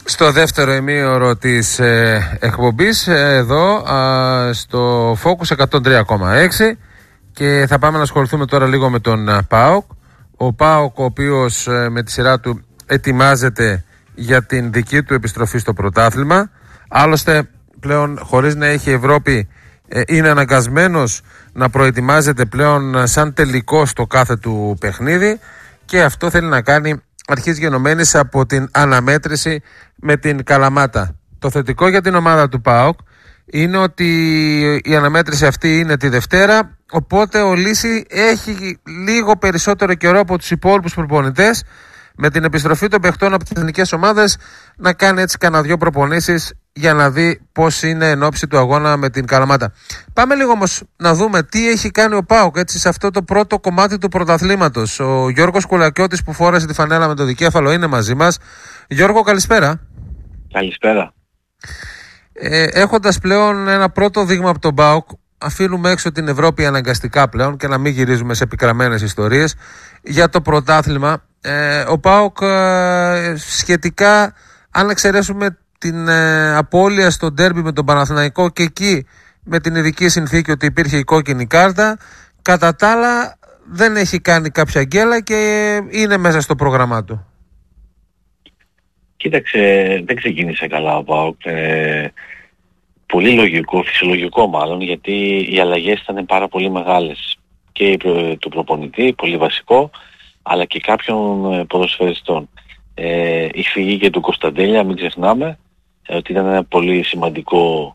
Στο δεύτερο ημίωρο της εκπομπής εδώ στο Focus 103,6 και θα πάμε να ασχοληθούμε τώρα λίγο με τον ΠΑΟΚ. Ο ΠΑΟΚ, ο οποίος με τη σειρά του ετοιμάζεται για την δική του επιστροφή στο πρωτάθλημα. Άλλωστε πλέον χωρίς να έχει Ευρώπη είναι αναγκασμένος να προετοιμάζεται πλέον σαν τελικό στο κάθε του παιχνίδι και αυτό θέλει να κάνει αρχής γενομένης από την αναμέτρηση με την Καλαμάτα. Το θετικό για την ομάδα του ΠΑΟΚ είναι ότι η αναμέτρηση αυτή είναι τη Δευτέρα, οπότε ο Λύση έχει λίγο περισσότερο καιρό από τους υπόλοιπους προπονητές με την επιστροφή των παιχτών από τις εθνικές ομάδες να κάνει έτσι κανένα δυο προπονήσεις για να δει πώς είναι εν ώψη του αγώνα με την Καλαμάτα. Πάμε λίγο όμως να δούμε τι έχει κάνει ο ΠΑΟΚ έτσι, σε αυτό το πρώτο κομμάτι του πρωταθλήματος. Ο Γιώργος Κουλακιώτης που φόρεσε τη φανέλα με το δικέφαλο είναι μαζί μας. Γιώργο, καλησπέρα. Καλησπέρα. Έχοντας πλέον ένα πρώτο δείγμα από τον ΠΑΟΚ, αφήνουμε έξω την Ευρώπη αναγκαστικά πλέον και να μην γυρίζουμε σε επικραμμένες ιστορίες για το πρωτάθλημα. Ο ΠΑΟΚ σχετικά, αν εξαιρέσουμε την απώλεια στο ντέρμπι με τον Παναθηναϊκό και εκεί με την ειδική συνθήκη ότι υπήρχε η κόκκινη κάρτα, κατά τα άλλα δεν έχει κάνει κάποια γκέλα και είναι μέσα στο πρόγραμμά του. Κοίταξε, δεν ξεκίνησε καλά ο ΠΑΟΚ. Πολύ λογικό, φυσιολογικό μάλλον, γιατί οι αλλαγές ήταν πάρα πολύ μεγάλες και του προπονητή, πολύ βασικό, αλλά και κάποιων ποδοσφαιριστών. Η φυγή και του Κωνσταντέλια, μην ξεχνάμε, ότι ήταν ένα πολύ σημαντικό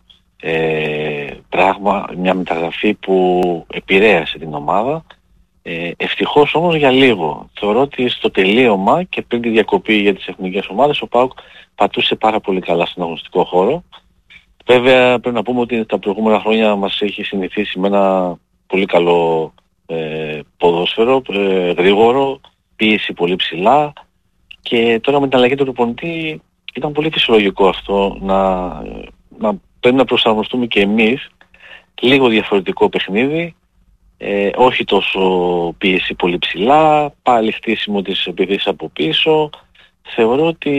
πράγμα, μια μεταγραφή που επηρέασε την ομάδα. Ευτυχώς όμως για λίγο. Θεωρώ ότι στο τελείωμα και πριν τη διακοπή για τις εθνικές ομάδες ο ΠΑΟΚ πατούσε πάρα πολύ καλά στον αγωνιστικό χώρο. Βέβαια πρέπει να πούμε ότι τα προηγούμενα χρόνια μας έχει συνηθίσει με ένα πολύ καλό ποδόσφαιρο, γρήγορο, πίεση πολύ ψηλά και τώρα με την αλλαγή του προπονητή ήταν πολύ φυσιολογικό αυτό να πρέπει να προσαρμοστούμε και εμείς, λίγο διαφορετικό παιχνίδι, όχι τόσο πίεση πολύ ψηλά, πάλι χτίσιμο της επίθεσης από πίσω. Θεωρώ ότι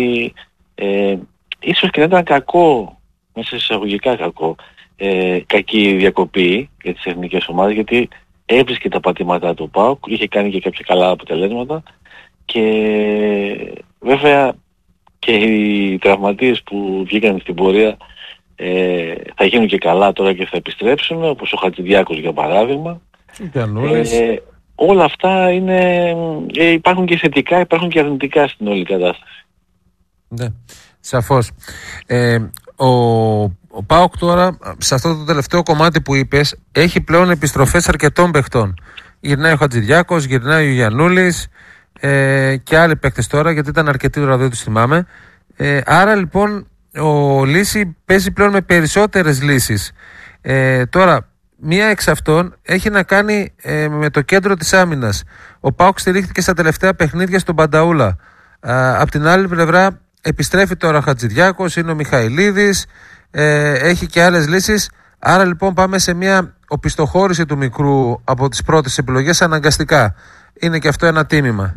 ίσως και να ήταν κακό, μέσα σε εισαγωγικά κακό, κακή διακοπή για τις εθνικές ομάδες, γιατί έβρισκε τα πατήματά του ΠΑΟΚ, είχε κάνει και κάποια καλά αποτελέσματα και βέβαια και οι τραυματίες που βγήκαν στην πορεία θα γίνουν και καλά τώρα και θα επιστρέψουν, όπως ο Χατζηδιάκος για παράδειγμα. Όλα αυτά υπάρχουν και θετικά, υπάρχουν και αρνητικά στην όλη κατάσταση. Ναι, σαφώς. Ο ΠΑΟΚ τώρα, σε αυτό το τελευταίο κομμάτι που είπες, έχει πλέον επιστροφές αρκετών παιχτών. Γυρνάει ο Χατζηδιάκος, γυρνάει ο Γιαννούλης και άλλοι παίκτες τώρα, γιατί ήταν αρκετοί τώρα, δεν τους θυμάμαι. Άρα λοιπόν ο Λύση παίζει πλέον με περισσότερες λύσεις. Τώρα, μία εξ αυτών έχει να κάνει με το κέντρο της άμυνας. Ο ΠΑΟΚ στηρίχθηκε στα τελευταία παιχνίδια στον Πανταούλα. Απ' την άλλη πλευρά επιστρέφει τώρα ο Χατζηδιάκος, είναι ο Μιχαηλίδης, έχει και άλλες λύσεις. Άρα λοιπόν πάμε σε μια οπισθοχώρηση του μικρού από τις πρώτες επιλογές αναγκαστικά. Είναι και αυτό ένα τίμημα.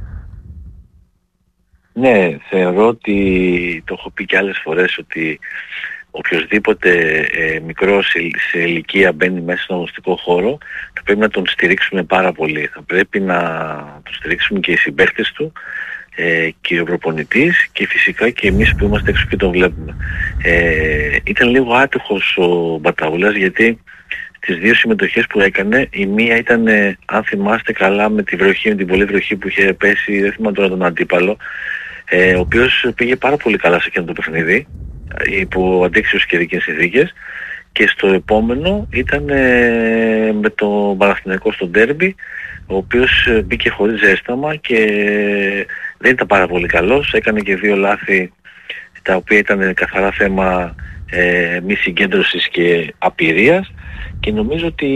Ναι, θεωρώ ότι το έχω πει και άλλες φορές ότι οποιοσδήποτε μικρός σε ηλικία μπαίνει μέσα στον αγωνιστικό χώρο θα πρέπει να τον στηρίξουμε πάρα πολύ. Θα πρέπει να τον στηρίξουμε και οι συμπαίκτες του και ο προπονητής και φυσικά και εμείς που είμαστε έξω και τον βλέπουμε. Ήταν λίγο άτυχος ο Μπαταούλας γιατί τις δύο συμμετοχές που έκανε, η μία ήταν, αν θυμάστε καλά, με τη βροχή, με την πολύ βροχή που είχε πέσει, δεν θυμάμαι τώρα τον αντίπαλο, ο οποίος πήγε πάρα πολύ καλά σε εκείνο το παιχνίδι, υπό αντίξιους καιρικές συνθήκες, και στο επόμενο ήταν με το Παναθηναϊκό στο ντέρμπι, ο οποίος μπήκε χωρίς ζέσταμα και δεν ήταν πάρα πολύ καλός, έκανε και δύο λάθη τα οποία ήταν καθαρά θέμα μη συγκέντρωσης και απειρίας, και νομίζω ότι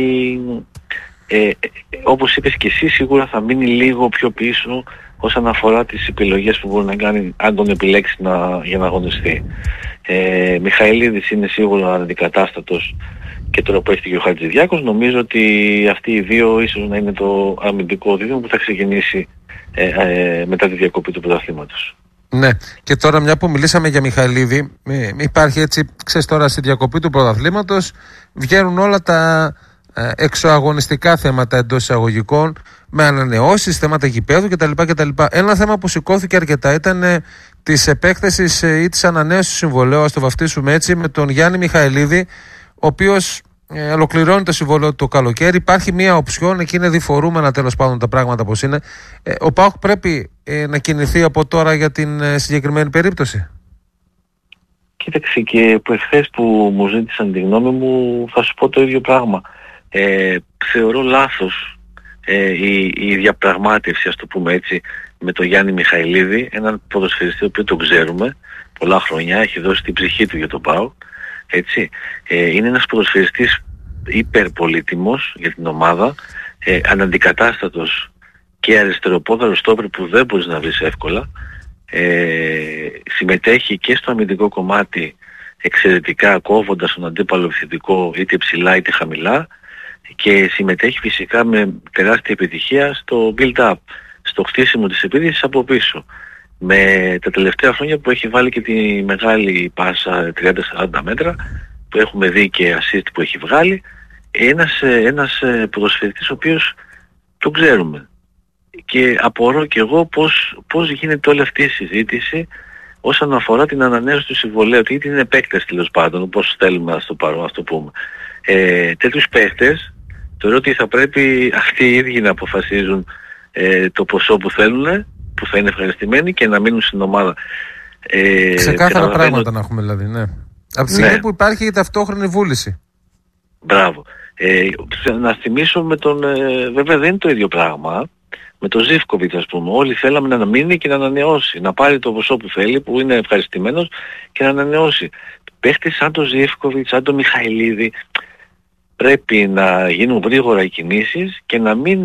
όπως είπες και εσύ, σίγουρα θα μείνει λίγο πιο πίσω όσον αφορά τις επιλογές που μπορεί να κάνει αν τον επιλέξει για να αγωνιστεί. Μιχαηλίδης είναι σίγουρα αντικατάστατος και τώρα που έχει και ο Χατζηδιάκος. Νομίζω ότι αυτοί οι δύο ίσως να είναι το αμυντικό δίδυμο που θα ξεκινήσει μετά τη διακοπή του πρωταθλήματος. Ναι, και τώρα μια που μιλήσαμε για Μιχαηλίδη, υπάρχει έτσι, ξέρεις τώρα στη διακοπή του πρωταθλήματος βγαίνουν όλα τα εξωαγωνιστικά θέματα εντός εισαγωγικών, με ανανεώσεις, θέματα γηπέδου κτλ. Ένα θέμα που σηκώθηκε αρκετά ήταν της επέκτασης ή της ανανέωσης του συμβολέου, ας το βαφτίσουμε έτσι, με τον Γιάννη Μιχαηλίδη, ο οποίος ολοκληρώνει το συμβόλαιο το καλοκαίρι. Υπάρχει μια οψιόν, εκεί είναι διφορούμενα τέλος πάντων τα πράγματα πώς είναι. Ο ΠΑΟΚ πρέπει να κινηθεί από τώρα για την συγκεκριμένη περίπτωση. Κοίταξε, και που εχθές που μου ζήτησαν τη γνώμη μου θα σου πω το ίδιο πράγμα. Θεωρώ λάθος η διαπραγμάτευση, ας το πούμε έτσι, με τον Γιάννη Μιχαηλίδη, έναν ποδοσφαιριστή ο οποίο τον ξέρουμε πολλά χρόνια, έχει δώσει την ψυχή του για τον ΠΑΟΚ, έτσι. Είναι ένας ποδοσφαιριστής υπερπολίτιμος για την ομάδα, αναντικατάστατος και αριστεροπόδαρο στόπερ που δεν μπορείς να βρεις εύκολα. Συμμετέχει και στο αμυντικό κομμάτι εξαιρετικά, κόβοντας τον αντίπαλο επιθετικό είτε ψηλά είτε χαμηλά, και συμμετέχει φυσικά με τεράστια επιτυχία στο build-up, στο χτίσιμο της επίθεσης από πίσω. Με τα τελευταία χρόνια που έχει βάλει και τη μεγάλη πάσα 30-40 μέτρα, που έχουμε δει και assist που έχει βγάλει, ένας ποδοσφαιριστής ο οποίος τον ξέρουμε. Και απορώ και εγώ πώς γίνεται όλη αυτή η συζήτηση όσον αφορά την ανανέωση του συμβολέου ή την επέκταση τέλος πάντων, όπως θέλουμε να το πούμε. Τέτοιους παίχτες θεωρώ ότι θα πρέπει αυτοί οι ίδιοι να αποφασίζουν το ποσό που θέλουν, που θα είναι ευχαριστημένοι, και να μείνουν στην ομάδα. Ξεκάθαρα πράγματα να έχουμε δηλαδή, ναι. Από τη στιγμή που υπάρχει η ταυτόχρονη βούληση. Μπράβο. Να θυμίσω με τον... βέβαια δεν είναι το ίδιο πράγμα. Με τον Ζίβκοβιτς, ας πούμε. Όλοι θέλαμε να μείνει και να ανανεώσει. Να πάρει το ποσό που θέλει, που είναι ευχαριστημένος, και να ανανεώσει. Παίχτες σαν τον Ζίβκοβιτς, σαν τον Μιχαηλίδη, πρέπει να γίνουν γρήγορα οι κινήσεις και να μην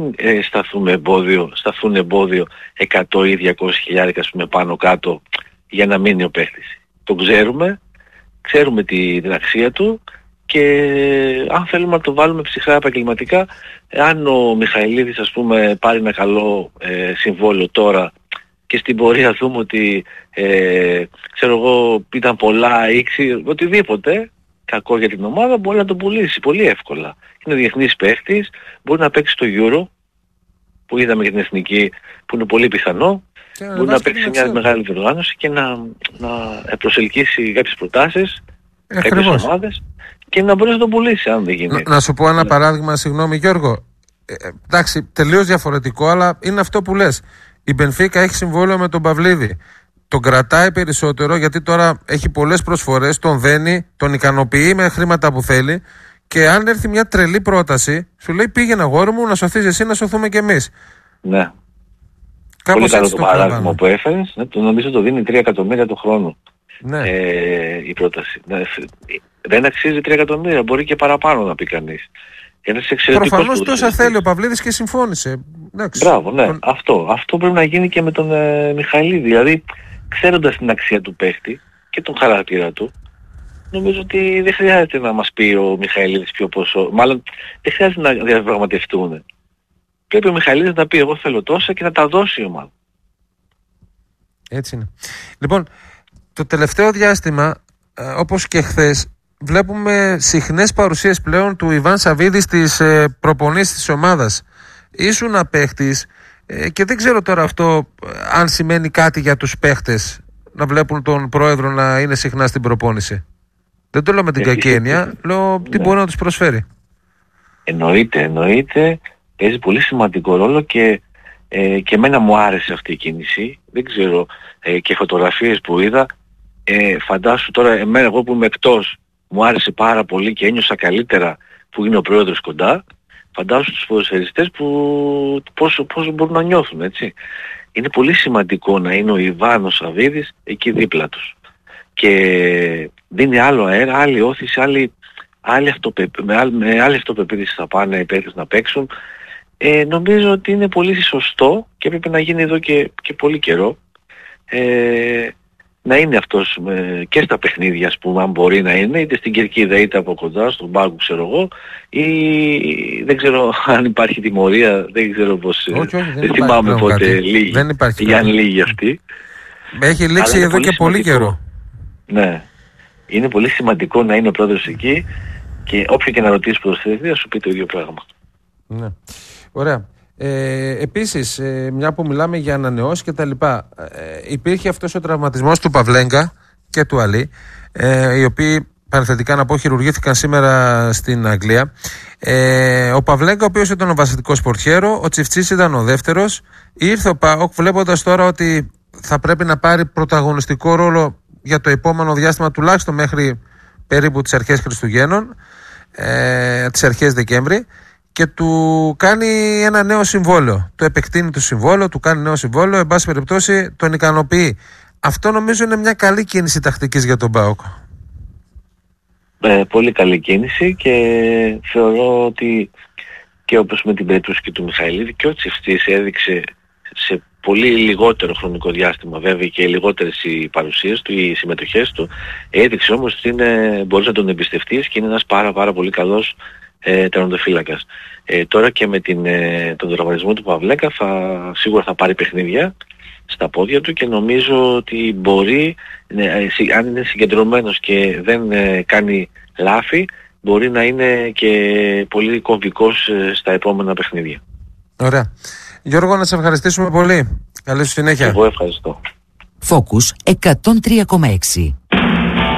σταθούν εμπόδιο 100 ή 200 χιλιάρικα, ας πούμε, πάνω κάτω για να μείνει ο παίχτης. Τον ξέρουμε την αξία του, και αν θέλουμε να το βάλουμε ψυχρά επαγγελματικά, αν ο Μιχαηλίδης, ας πούμε, πάρει ένα καλό συμβόλαιο τώρα και στην πορεία δούμε ότι ξέρω εγώ, ήταν πολλά ήξη, οτιδήποτε κακό για την ομάδα, μπορεί να τον πουλήσει πολύ εύκολα. Είναι διεθνής παίχτης, μπορεί να παίξει στο Euro, που είδαμε για την εθνική, που είναι πολύ πιθανό, μπορεί να παίξει μια μεγάλη διοργάνωση και να προσελκύσει κάποιες προτάσεις, κάποιες ομάδες, και να μπορεί να τον πουλήσει αν δεν γίνει. Να σου πω ένα παράδειγμα, συγγνώμη Γιώργο. Εντάξει, τελείως διαφορετικό, αλλά είναι αυτό που λες. Η Μπενφίκα έχει συμβόλαιο με τον Παυλίδη. Τον κρατάει περισσότερο γιατί τώρα έχει πολλές προσφορές, τον δένει, τον ικανοποιεί με χρήματα που θέλει, και αν έρθει μια τρελή πρόταση, σου λέει πήγαινε αγόρι μου, να σωθείς εσύ, να σωθούμε κι εμείς. Ναι. Κάπως πολύ καλό το παράδειγμα που έφερες. Ναι, νομίζω το δίνει 3 εκατομμύρια το χρόνο. Ναι. Η πρόταση. Δεν αξίζει 3 εκατομμύρια, μπορεί και παραπάνω να πει κανείς. Προφανώς τόσα θέλει ο Παυλίδης και συμφώνησε. Μπράβο, ναι. Αυτό πρέπει να γίνει και με τον Μιχαηλίδη. Δηλαδή, ξέροντας την αξία του παίχτη και τον χαρακτήρα του, νομίζω ότι δεν χρειάζεται να μας πει ο Μιχαηλίδης ποιο ποσό. Μάλλον δεν χρειάζεται να διαπραγματευτούν. Πρέπει ο Μιχαηλίδης να πει εγώ θέλω τόσα και να τα δώσει η ομάδα. Έτσι είναι. Λοιπόν, το τελευταίο διάστημα, όπως και χθες, βλέπουμε συχνές παρουσίες πλέον του Ιβάν Σαββίδη στις προπονήσεις της ομάδας. Ήσουν παίχτης και δεν ξέρω τώρα αυτό αν σημαίνει κάτι για τους παίχτες να βλέπουν τον πρόεδρο να είναι συχνά στην προπόνηση. Δεν το λέω με την κακή έννοια, λέω τι μπορεί να τους προσφέρει. Εννοείται, παίζει πολύ σημαντικό ρόλο, και εμένα μου άρεσε αυτή η κίνηση. Δεν ξέρω, και φωτογραφίες που είδα, φαντάσου τώρα εμένα, εγώ που είμαι εκτός, μου άρεσε πάρα πολύ και ένιωσα καλύτερα που είναι ο πρόεδρος κοντά. Φαντάσου τους ποδοσφαιριστές που πώς μπορούν να νιώθουν, έτσι. Είναι πολύ σημαντικό να είναι ο Ιβάν ο Σαββίδης εκεί δίπλα τους. Και δίνει άλλο αέρα, άλλη όθηση, με άλλη αυτοπεποίθηση θα πάνε οι παίκτες να παίξουν. Νομίζω ότι είναι πολύ σωστό και πρέπει να γίνει εδώ και πολύ καιρό. Να είναι αυτός και στα παιχνίδια, ας πούμε, αν μπορεί να είναι, είτε στην κερκίδα είτε από κοντά, στον πάγκο, ξέρω εγώ, ή δεν ξέρω αν υπάρχει τιμωρία, δεν ξέρω πώς. Όχι, δεν θυμάμαι πότε λίγη, για αν λίγη αυτή. Έχει λήξει εδώ και πολύ καιρό. Ναι. Είναι πολύ σημαντικό να είναι ο πρόεδρος εκεί και όποιο και να ρωτήσει ποδοσφαιριστή θα σου πει το ίδιο πράγμα. Ναι. Ωραία. Επίσης, μια που μιλάμε για ανανεώσεις και τα λοιπά, υπήρχε αυτός ο τραυματισμός του Παυλέγκα και του Αλή, οι οποίοι παρενθετικά να πω χειρουργήθηκαν σήμερα στην Αγγλία. Ο Παυλέγκα, ο οποίος ήταν ο βασιλικός πορτιέρο, ο Τσιφτσής ήταν ο δεύτερος. Ήρθε ο ΠΑΟΚ βλέποντας τώρα ότι θα πρέπει να πάρει πρωταγωνιστικό ρόλο για το επόμενο διάστημα, τουλάχιστον μέχρι περίπου τις αρχές Χριστουγέννων, τις αρχές Δεκέμβρη, και του κάνει ένα νέο συμβόλαιο. Το επεκτείνει το συμβόλαιο, του κάνει νέο συμβόλαιο, εν πάση περιπτώσει τον ικανοποιεί. Αυτό νομίζω είναι μια καλή κίνηση τακτικής για τον ΠΑΟΚ. Πολύ καλή κίνηση και θεωρώ ότι και όπως με την περίπτωση και του Μιχαηλίδη και ο Τσιφτής έδειξε σε πολύ λιγότερο χρονικό διάστημα, βέβαια και λιγότερες οι παρουσίες του, οι συμμετοχές του, έδειξε όμως ότι μπορείς να τον εμπιστευτείς και είναι ένας πάρα πολύ καλός τερματοφύλακας. Τώρα και με τον τραυματισμό του Παυλέκα σίγουρα θα πάρει παιχνίδια στα πόδια του και νομίζω ότι μπορεί, αν είναι συγκεντρωμένος και δεν κάνει λάθη, μπορεί να είναι και πολύ κομβικός στα επόμενα παιχνίδια. Ωραία. Γιώργο, να σε ευχαριστήσουμε πολύ. Καλή σου συνέχεια. Εγώ ευχαριστώ. Focus 103,6.